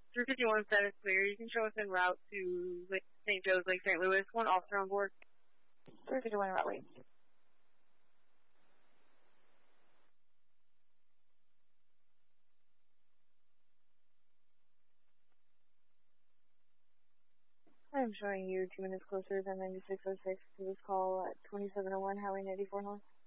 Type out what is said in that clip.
351 status clear. You can show us en route to St. Joe's, Lake St. Louis. One officer on board. 351 route, wait. I'm showing you 2 minutes closer than 9606 to this call at 2701 Highway 94 North.